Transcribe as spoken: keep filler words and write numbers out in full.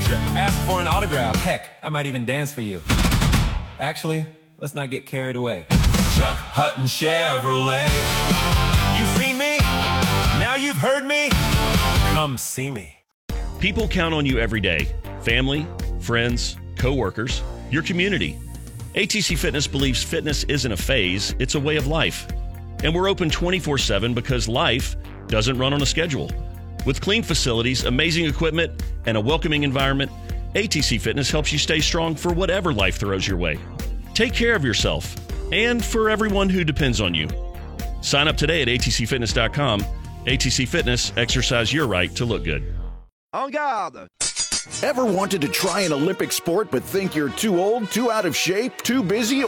picture, ask for an autograph. Heck, I might even dance for you. Actually, let's not get carried away. Chuck Hutton Chevrolet. You've seen me, now you've heard me. Come see me. People count on you every day. Family, friends, co-workers, your community. A T C Fitness believes fitness isn't a phase, it's a way of life. And we're open twenty-four seven because life doesn't run on a schedule. With clean facilities, amazing equipment, and a welcoming environment, A T C Fitness helps you stay strong for whatever life throws your way. Take care of yourself, and for everyone who depends on you. Sign up today at A T C fitness dot com. A T C Fitness, exercise your right to look good. En garde! Ever wanted to try an Olympic sport but think you're too old, too out of shape, too busy,